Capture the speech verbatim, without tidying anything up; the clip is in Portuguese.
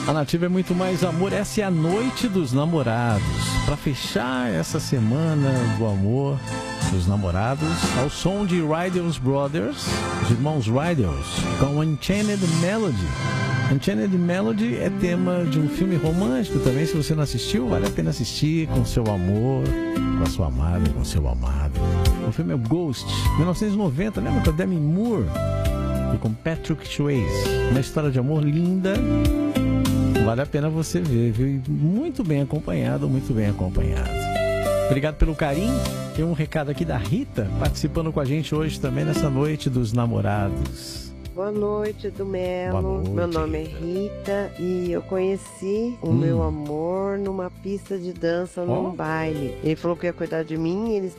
A Nativa é muito mais amor. Essa é a noite dos namorados. Para fechar essa semana do amor dos namorados, ao som de Riders Brothers, os irmãos Riders, com Enchanted Melody. Enchanted Melody é tema de um filme romântico também. Se você não assistiu, vale a pena assistir com seu amor, com a sua amada, com seu amado. O filme é Ghost, mil novecentos e noventa, lembra com a Demi Moore e com Patrick Swayze. Uma história de amor linda. Vale a pena você ver, viu? E muito bem acompanhado, muito bem acompanhado. Obrigado pelo carinho. Tem um recado aqui da Rita, participando com a gente hoje também nessa noite dos namorados. Boa noite, do Melo. Boa noite, meu nome Rita. é Rita e eu conheci o Hum. meu amor numa pista de dança, num Oh. baile. Ele falou que ia cuidar de mim, ele